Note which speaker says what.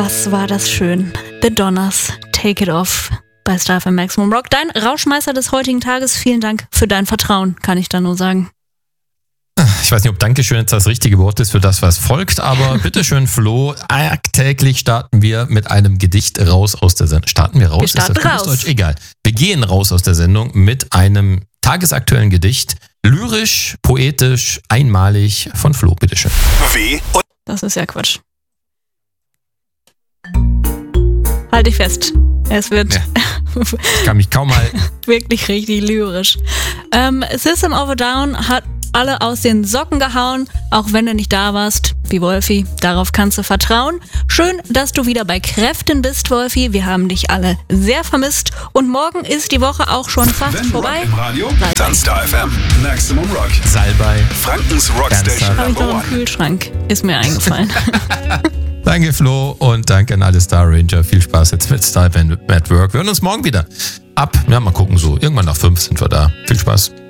Speaker 1: Was war das schön. The Donners, Take It Off bei Star FM Maximum Rock. Dein Rauschmeister des heutigen Tages, vielen Dank für dein Vertrauen, kann ich da nur sagen.
Speaker 2: Ich weiß nicht, ob Dankeschön jetzt das richtige Wort ist für das, was folgt, aber bitteschön, Flo, täglich starten wir mit einem Gedicht raus aus der Sendung. Starten wir raus?
Speaker 1: Wir starten
Speaker 2: ist das
Speaker 1: raus.
Speaker 2: Deutsch? Egal. Wir gehen raus aus der Sendung mit einem tagesaktuellen Gedicht. Lyrisch, poetisch, einmalig von Flo, bitteschön.
Speaker 1: Das ist ja Quatsch. Halt dich fest. Es wird
Speaker 2: Ich kann mich kaum halten.
Speaker 1: wirklich richtig lyrisch. System of a Down hat alle aus den Socken gehauen, auch wenn du nicht da warst, wie Wolfi. Darauf kannst du vertrauen. Schön, dass du wieder bei Kräften bist, Wolfi. Wir haben dich alle sehr vermisst. Und morgen ist die Woche auch schon fast vorbei.
Speaker 3: Rock im Radio, dann Star FM. Maximum Rock.
Speaker 2: Salbei.
Speaker 3: Frankens Rockstation
Speaker 1: Habe ich
Speaker 3: Number
Speaker 1: noch im
Speaker 3: One.
Speaker 1: Kühlschrank. Ist mir eingefallen.
Speaker 2: Danke, Flo, und danke an alle Star Ranger. Viel Spaß jetzt mit Star FM Network. Wir hören uns morgen wieder. Mal gucken, so irgendwann nach 5 sind wir da. Viel Spaß.